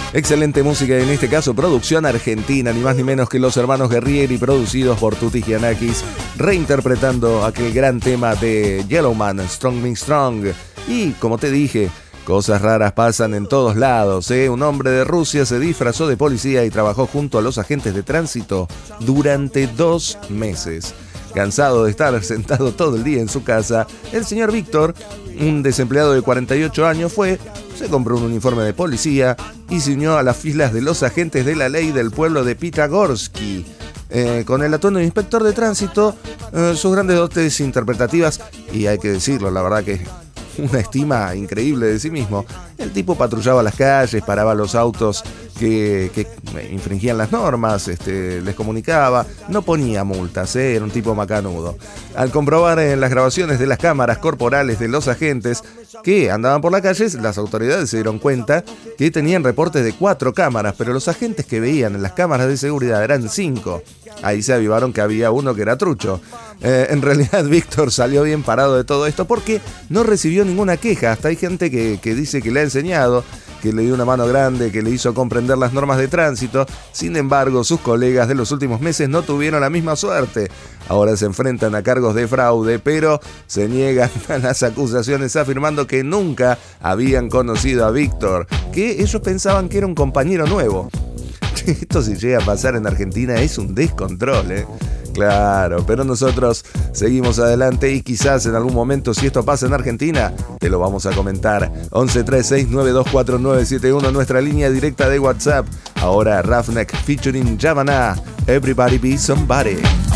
Excelente música, en este caso producción argentina, ni más ni menos que los hermanos Guerrieri, producidos por Tutti Giannakis, reinterpretando aquel gran tema de Yellowman, Strong Me Strong. Y como te dije, cosas raras pasan en todos lados, ¿eh? Un hombre de Rusia se disfrazó de policía y trabajó junto a los agentes de tránsito durante 2 meses. Cansado de estar sentado todo el día en su casa, el señor Víctor, un desempleado de 48 años, se compró un uniforme de policía y se unió a las filas de los agentes de la ley del pueblo de Pitagorsky. Con el atuendo de inspector de tránsito, sus grandes dotes interpretativas, y hay que decirlo, la verdad que una estima increíble de sí mismo. El tipo patrullaba las calles, paraba los autos que infringían las normas, les comunicaba, no ponía multas, era un tipo macanudo. Al comprobar en las grabaciones de las cámaras corporales de los agentes que andaban por la calle, las autoridades se dieron cuenta que tenían reportes de 4 cámaras, pero los agentes que veían en las cámaras de seguridad eran 5. Ahí se avivaron que había uno que era trucho. En realidad Víctor salió bien parado de todo esto porque no recibió ninguna queja. Hasta hay gente que dice que le ha enseñado, que le dio una mano grande, que le hizo comprender las normas de tránsito. Sin embargo, sus colegas de los últimos meses no tuvieron la misma suerte. Ahora se enfrentan a cargos de fraude, pero se niegan a las acusaciones afirmando que nunca habían conocido a Víctor, que ellos pensaban que era un compañero nuevo. Esto si llega a pasar en Argentina es un descontrol, ¿eh? Claro, pero nosotros seguimos adelante y quizás en algún momento, si esto pasa en Argentina, te lo vamos a comentar. 1136924971, nuestra línea directa de WhatsApp. Ahora Roughneck featuring Yavana, Everybody Be Somebody.